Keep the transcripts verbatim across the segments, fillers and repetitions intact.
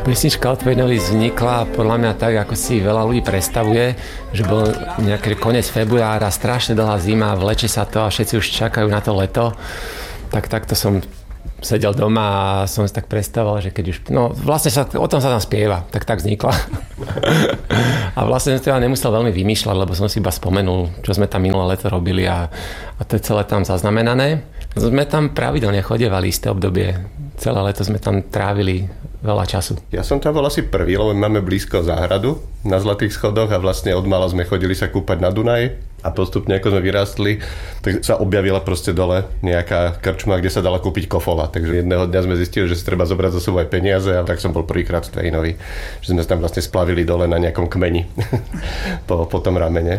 Pesnička o Twainovi vznikla podľa mňa tak, ako si veľa ľudí predstavuje, že bol nejaký koniec februára, strašne dlhá zima, vleče sa to a všetci už čakajú na to leto. Tak takto som sedel doma a som si tak predstavoval, že keď už... No vlastne sa, o tom sa tam spieva, tak tak vznikla. A vlastne som teda nemusel veľmi vymýšľať, lebo som si iba spomenul, čo sme tam minulé leto robili a, a to je celé tam zaznamenané. Sme tam pravidelne chodievali isté obdobie. Celé leto sme tam trávili veľa času. Ja som tam bol asi prvý, lebo máme blízko záhradu na Zlatých schodoch a vlastne od mala sme chodili sa kúpať na Dunaj a postupne ako sme vyrástli, tak sa objavila proste dole nejaká krčma, kde sa dala kúpiť kofola. Takže jedného dňa sme zistili, že si treba zobrať za sebou aj peniaze a tak som bol prvýkrát v Twainovi, že sme tam vlastne splavili dole na nejakom kmeni po, po tom ramene.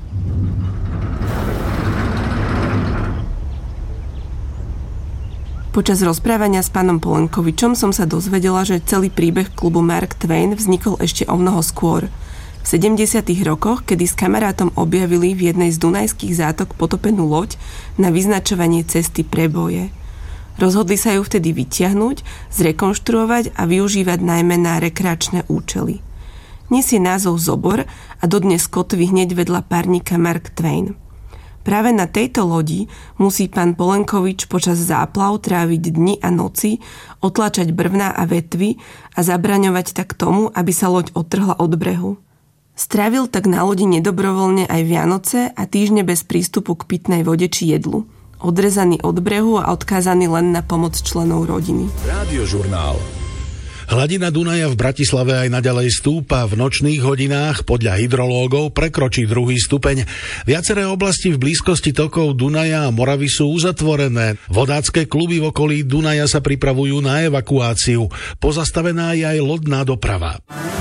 Počas rozprávania s pánom Polenkovičom som sa dozvedela, že celý príbeh klubu Mark Twain vznikol ešte o mnoho skôr. V sedemdesiatych rokoch, kedy s kamarátom objavili v jednej z dunajských zátok potopenú loď na vyznačovanie cesty pre boje. Rozhodli sa ju vtedy vytiahnuť, zrekonštruovať a využívať najmä na rekreačné účely. Nesie názov Zobor a dodnes kotví hneď vedľa párnika Mark Twain. Práve na tejto lodi musí pán Polenkovič počas záplav tráviť dni a noci, otláčať brvná a vetvy a zabraňovať tak tomu, aby sa loď odtrhla od brehu. Strávil tak na lodi nedobrovoľne aj Vianoce a týždne bez prístupu k pitnej vode či jedlu. Odrezaný od brehu a odkázaný len na pomoc členov rodiny. Rádiožurnál. Hladina Dunaja v Bratislave aj naďalej stúpa. V nočných hodinách podľa hydrológov prekročí druhý stupeň. Viaceré oblasti v blízkosti tokov Dunaja a Moravy sú uzatvorené. Vodácké kluby v okolí Dunaja sa pripravujú na evakuáciu. Pozastavená je aj lodná doprava.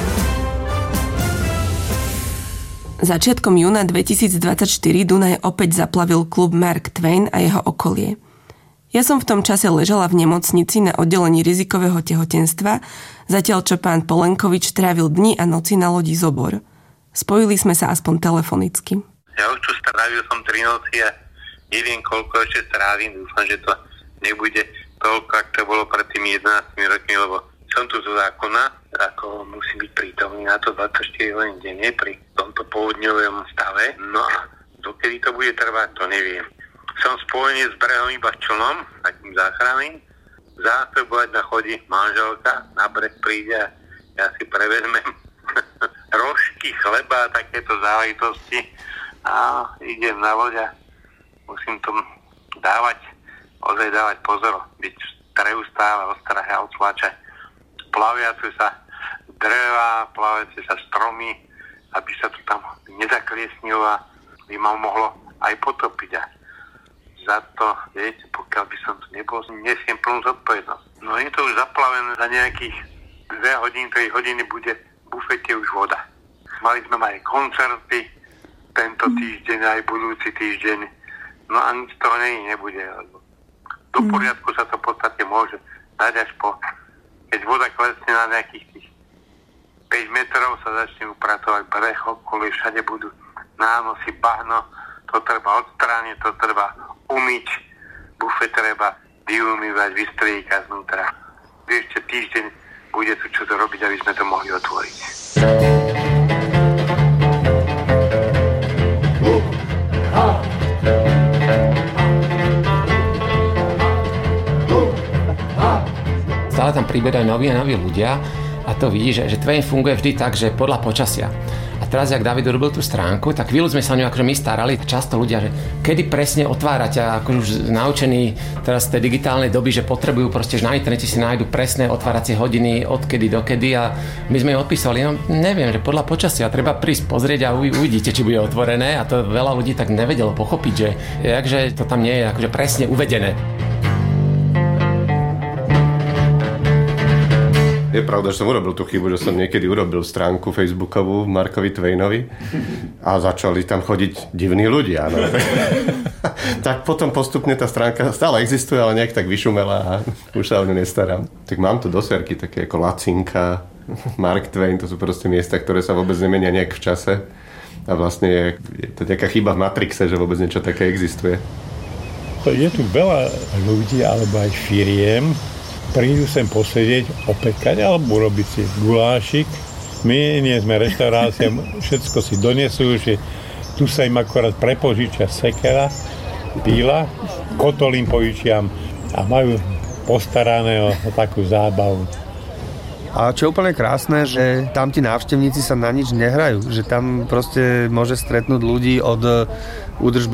Začiatkom júna dvetisícdvadsaťštyri Dunaj opäť zaplavil klub Mark Twain a jeho okolie. Ja som v tom čase ležala v nemocnici na oddelení rizikového tehotenstva, zatiaľ čo pán Polenkovič trávil dni a noci na lodi Zobor. Spojili sme sa aspoň telefonicky. Ja už tu strávil som tri noci a neviem, koľko ešte strávim. Dúfam, že to nebude toľko, ako to bolo pred tými jedenástimi rokmi, lebo som tu zo zákona, ako musím byť prítomný na to dvadsaťštyri hodín denne pri tomto povodňovom stave. No a dokedy to bude trvať, to neviem. Som spojený s brehom iba člnom, takým záchranným. Zásobovať na chodí manželka, na breh príde a ja si prevezmem rožky, chleba a takéto záležitosti a idem na loď a musím tomu dávať, ozaj dávať pozor, byť neustále ostrahe a otlačať plaviace sa dreva, plaviace sa stromy, aby sa to tam nezakliesnilo a by ma mohlo aj potopiť. A za to, viete, pokiaľ by som tu nebol, nesiem plnú zodpovednosť. No je to už zaplavené, za nejakých dve hodiny, tri hodiny bude v bufete už voda. Mali sme aj koncerty tento týždeň, aj budúci týždeň, no a nič toho nie, nebude. Do poriadku sa to v podstate môže dať až po, keď voda klesne na nejakých tých päť metrov, sa začne upratovať breh, okolie všade budú nánosy, bahno, to treba odstrániť, to treba umyť, bufet treba vyumývať, vystriekať znútra. Ešte týždeň bude tu čo to robiť, aby sme to mohli otvoriť. Stále tam priberajú noví a noví ľudia a to vidí, že, že Twain funguje vždy tak, že podľa počasia. A teraz, jak David urobil tú stránku, tak chvíľu sme sa o ňu akože my starali. Často ľudia, že kedy presne otvárať a akože už naučení teraz z tej digitálnej doby, že potrebujú proste, že na internete si nájdu presné otváracie hodiny, odkedy dokedy a my sme ju odpísali. No neviem, že podľa počasia treba prísť pozrieť a uvidíte, či bude otvorené a to veľa ľudí tak nevedelo pochopiť, že jakže to tam nie je akože presne uvedené. Je pravda, že som urobil tú chybu, že som niekedy urobil stránku facebookovú Markovi Twainovi a začali tam chodiť divní ľudia. No. Tak potom postupne tá stránka stále existuje, ale nejak tak vyšumela a už sa o ňu nestarám. Tak mám tu dosierky také ako Lacinka, Mark Twain, to sú proste miesta, ktoré sa vôbec nemenia nejak v čase. A vlastne je, je to nejaká chyba v Matrixe, že vôbec niečo také existuje. Je tu veľa ľudí alebo aj firiem, prídu sem posedieť, opekať alebo urobiť si gulášik. My nie sme reštaurácia, všetko si donesú, že tu sa im akorát prepožičia sekera, píla, kotol im požičiam a majú postarané o, o takú zábavu. A čo je úplne krásne, že tam tí návštevníci sa na nič nehrajú, že tam proste môže stretnúť ľudí od údržba